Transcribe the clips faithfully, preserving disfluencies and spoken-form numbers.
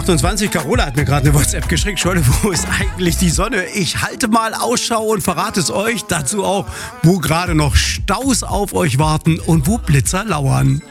achtundzwanzig, Carola hat mir gerade eine WhatsApp geschickt. Scholle, wo ist eigentlich die Sonne? Ich halte mal Ausschau und verrate es euch. Dazu auch, wo gerade noch Staus auf euch warten und wo Blitzer lauern.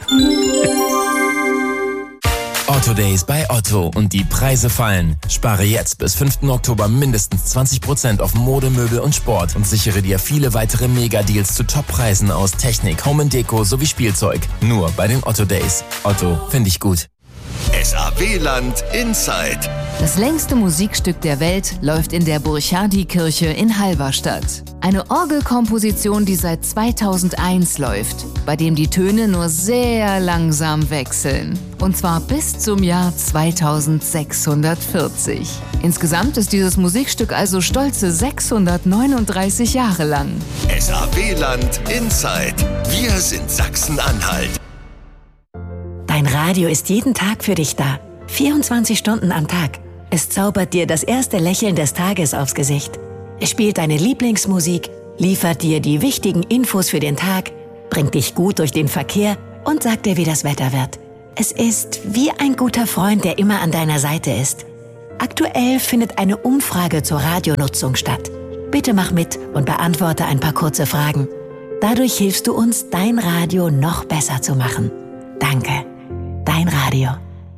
Otto Days bei Otto und die Preise fallen. Spare jetzt bis fünften Oktober mindestens zwanzig Prozent auf Mode, Möbel und Sport und sichere dir viele weitere Mega-Deals zu Top-Preisen aus Technik, Home and Deko sowie Spielzeug. Nur bei den Otto Days. Otto, finde ich gut. S A W-Land Inside. Das längste Musikstück der Welt läuft in der Burchardikirche in Halberstadt. Eine Orgelkomposition, die seit zweitausendeins läuft, bei dem die Töne nur sehr langsam wechseln. Und zwar bis zum Jahr zweitausendsechshundertvierzig. Insgesamt ist dieses Musikstück also stolze sechshundertneununddreißig Jahre lang. S A W-Land Inside. Wir sind Sachsen-Anhalt. Dein Radio ist jeden Tag für dich da. vierundzwanzig Stunden am Tag. Es zaubert dir das erste Lächeln des Tages aufs Gesicht. Es spielt deine Lieblingsmusik, liefert dir die wichtigen Infos für den Tag, bringt dich gut durch den Verkehr und sagt dir, wie das Wetter wird. Es ist wie ein guter Freund, der immer an deiner Seite ist. Aktuell findet eine Umfrage zur Radionutzung statt. Bitte mach mit und beantworte ein paar kurze Fragen. Dadurch hilfst du uns, dein Radio noch besser zu machen. Danke. Dein Radio.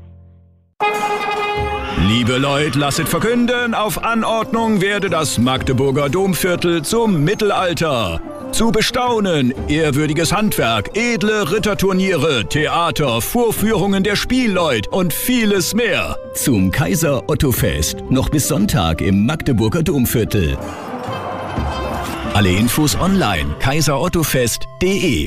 Liebe Leute, lasset verkünden, auf Anordnung werde das Magdeburger Domviertel zum Mittelalter. Zu bestaunen, ehrwürdiges Handwerk, edle Ritterturniere, Theater, Vorführungen der Spielleut und vieles mehr. Zum Kaiser Otto Fest, noch bis Sonntag im Magdeburger Domviertel. Alle Infos online, kaiser otto fest punkt de.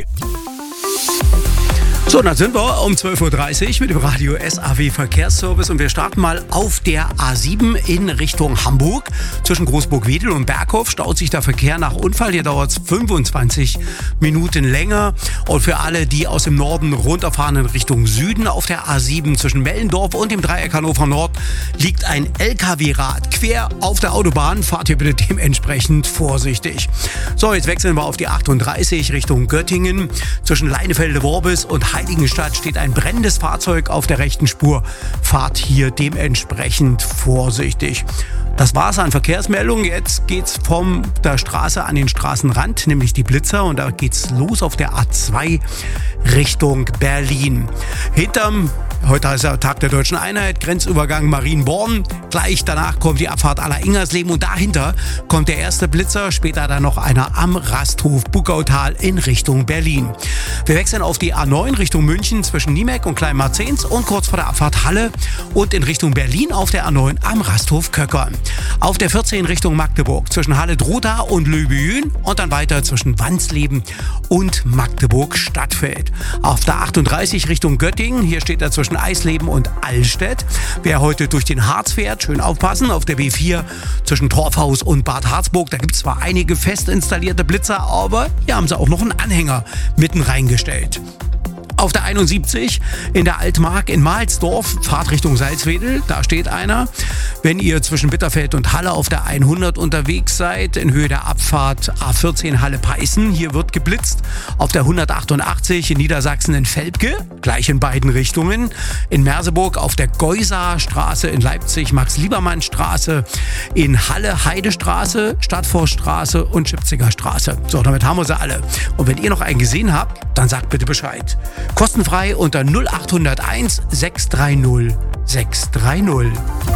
So, dann sind wir um zwölf Uhr dreißig mit dem Radio S A W Verkehrsservice und wir starten mal auf der A sieben in Richtung Hamburg. Zwischen Großburg-Wedel und Berghof staut sich der Verkehr nach Unfall. Hier dauert es fünfundzwanzig Minuten länger. Und für alle, die aus dem Norden runterfahren in Richtung Süden auf der A sieben zwischen Mellendorf und dem Dreieck Hannover Nord liegt ein L K W-Rad quer auf der Autobahn. Fahrt ihr bitte dementsprechend vorsichtig. So, jetzt wechseln wir auf die achtunddreißig Richtung Göttingen. Zwischen Leinefelde-Worbis und Heiligenstadt steht ein brennendes Fahrzeug auf der rechten Spur. Fahrt hier dementsprechend vorsichtig. Das war's an Verkehrsmeldungen. Jetzt geht's von der Straße an den Straßenrand, nämlich die Blitzer. Und da geht's los auf der A zwei Richtung Berlin. Hinterm, heute ist ja Tag der Deutschen Einheit, Grenzübergang Marienborn. Gleich danach kommt die Abfahrt Aller-Ingersleben und dahinter kommt der erste Blitzer. Später dann noch einer am Rasthof Buckautal in Richtung Berlin. Wir wechseln auf die A neun Richtung München zwischen Niemeck und Kleinmarzens und kurz vor der Abfahrt Halle und in Richtung Berlin auf der A neun am Rasthof Köckern. Auf der vierzehn Richtung Magdeburg zwischen Halle-Droda und Löbejün und dann weiter zwischen Wansleben und Magdeburg-Stadtfeld. Auf der achtunddreißig Richtung Göttingen, hier steht er zwischen Eisleben und Allstedt. Wer heute durch den Harz fährt, schön aufpassen. Auf der B vier zwischen Torfhaus und Bad Harzburg, da gibt es zwar einige fest installierte Blitzer, aber hier haben sie auch noch einen Anhänger mitten reingestellt. Auf der einundsiebzig in der Altmark in Mahlsdorf, Fahrt Richtung Salzwedel, da steht einer. Wenn ihr zwischen Bitterfeld und Halle auf der hundert unterwegs seid, in Höhe der Abfahrt A vierzehn Halle-Peißen, hier wird geblitzt. Auf der hundertachtundachtzig in Niedersachsen in Velpke, gleich in beiden Richtungen. In Merseburg auf der Geusastraße, in Leipzig Max-Liebermann-Straße, in Halle Heidestraße, Stadtforststraße und Schipziger Straße. So, damit haben wir sie alle. Und wenn ihr noch einen gesehen habt, dann sagt bitte Bescheid. Kostenfrei unter null acht null eins sechs drei null sechs drei null.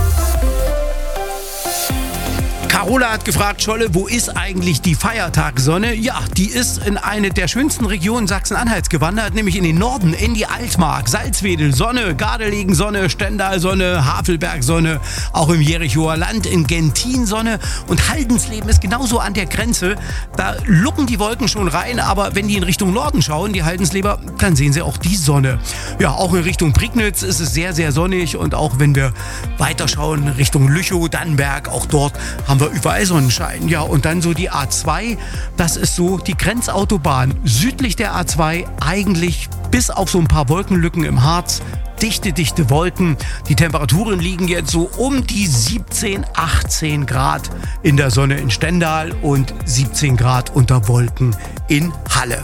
Carola hat gefragt, Scholle, wo ist eigentlich die Feiertagssonne? Ja, die ist in eine der schönsten Regionen Sachsen-Anhalts gewandert, nämlich in den Norden, in die Altmark. Salzwedel, Sonne, Gardelegen, Sonne, Stendal, Sonne, Havelberg, Sonne, auch im Jerichoer Land, in Gentin, Sonne. Und Haldensleben ist genauso an der Grenze. Da lucken die Wolken schon rein, aber wenn die in Richtung Norden schauen, die Haldensleber, dann sehen sie auch die Sonne. Ja, auch in Richtung Prignitz ist es sehr, sehr sonnig. Und auch wenn wir weiterschauen Richtung Lüchow, Dannenberg, auch dort haben wir überall Sonnenschein. Ja, und dann so die A zwei, das ist so die Grenzautobahn südlich der A zwei, eigentlich bis auf so ein paar Wolkenlücken im Harz. Dichte, dichte Wolken. Die Temperaturen liegen jetzt so um die siebzehn, achtzehn Grad in der Sonne in Stendal und siebzehn Grad unter Wolken in Halle.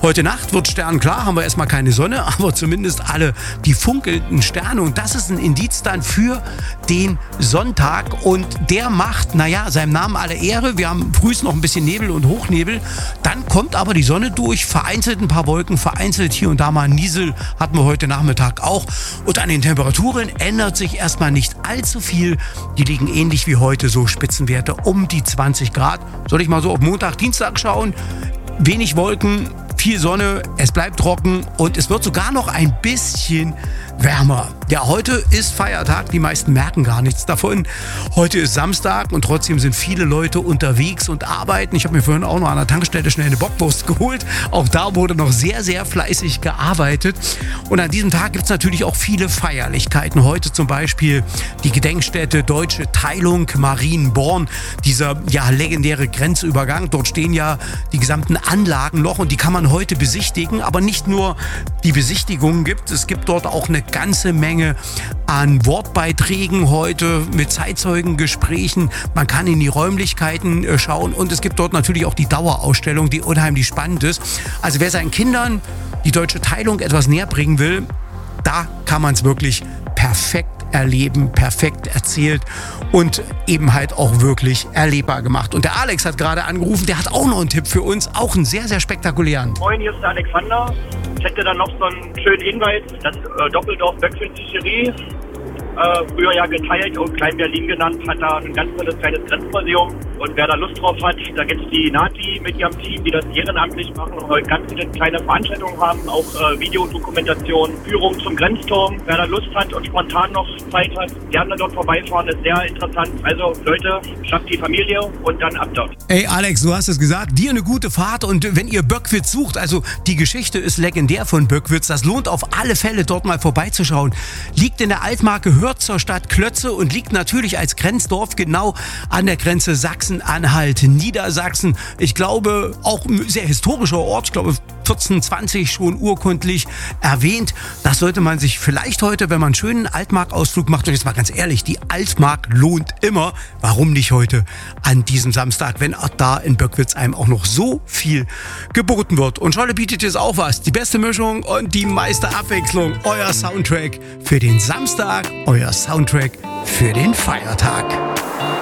Heute Nacht wird sternklar, haben wir erstmal keine Sonne, aber zumindest alle die funkelnden Sterne. Und das ist ein Indiz dann für den Sonntag. Und der macht, naja, seinem Namen alle Ehre. Wir haben frühst noch ein bisschen Nebel und Hochnebel. Dann kommt aber die Sonne durch, vereinzelt ein paar Wolken, vereinzelt hier und da mal ein Niesel hatten wir heute Nachmittag auch. Und an den Temperaturen ändert sich erstmal nicht allzu viel. Die liegen ähnlich wie heute, so Spitzenwerte um die zwanzig Grad. Soll ich mal so auf Montag, Dienstag schauen? Wenig Wolken, viel Sonne, es bleibt trocken und es wird sogar noch ein bisschen wärmer. Ja, heute ist Feiertag, die meisten merken gar nichts davon. Heute ist Samstag und trotzdem sind viele Leute unterwegs und arbeiten. Ich habe mir vorhin auch noch an der Tankstelle schnell eine Bockwurst geholt. Auch da wurde noch sehr, sehr fleißig gearbeitet. Und an diesem Tag gibt es natürlich auch viele Feierlichkeiten. Heute zum Beispiel die Gedenkstätte Deutsche Teilung Marienborn, dieser ja legendäre Grenzübergang. Dort stehen ja die gesamten Anlagen noch und die kann man heute besichtigen. Aber nicht nur die Besichtigungen gibt es, es gibt dort auch eine ganze Menge an Wortbeiträgen heute mit Zeitzeugengesprächen. Man kann in die Räumlichkeiten äh, schauen und es gibt dort natürlich auch die Dauerausstellung, die unheimlich spannend ist. Also wer seinen Kindern die deutsche Teilung etwas näher bringen will, da kann man es wirklich perfekt erleben, perfekt erzählt und eben halt auch wirklich erlebbar gemacht. Und der Alex hat gerade angerufen, der hat auch noch einen Tipp für uns, auch einen sehr, sehr spektakulären. Moin, hier ist der Alexander. Ich hätte dann noch so einen schönen Hinweis, das äh, Doppeldorf Böckfin-Tischerie, äh, früher ja geteilt und Klein-Berlin genannt, hat da ein ganz tolles kleines Grenzmuseum. Und wer da Lust drauf hat, da gibt es die Nati mit ihrem Team, die das ehrenamtlich machen und heute ganz viele kleine Veranstaltungen haben, auch äh, Videodokumentation, Führung zum Grenzturm. Wer da Lust hat und spontan noch Zeit hat, gerne dort vorbeifahren, ist sehr interessant. Also Leute, schafft die Familie und dann ab dort. Ey Alex, du hast es gesagt, dir eine gute Fahrt und wenn ihr Böckwitz sucht, also die Geschichte ist legendär von Böckwitz, das lohnt auf alle Fälle dort mal vorbeizuschauen. Liegt in der Altmark, gehört zur Stadt Klötze und liegt natürlich als Grenzdorf genau an der Grenze Sachsen-Anhalt, Niedersachsen. Ich glaube, auch ein sehr historischer Ort, ich glaube vierzehnhundertzwanzig schon urkundlich erwähnt. Das sollte man sich vielleicht heute, wenn man einen schönen Altmark-Ausflug macht, und jetzt mal ganz ehrlich, die Altmark lohnt immer. Warum nicht heute an diesem Samstag, wenn auch da in Böckwitz einem auch noch so viel geboten wird. Und Scholle bietet jetzt auch was. Die beste Mischung und die meiste Abwechslung. Euer Soundtrack für den Samstag, euer Soundtrack für den Feiertag.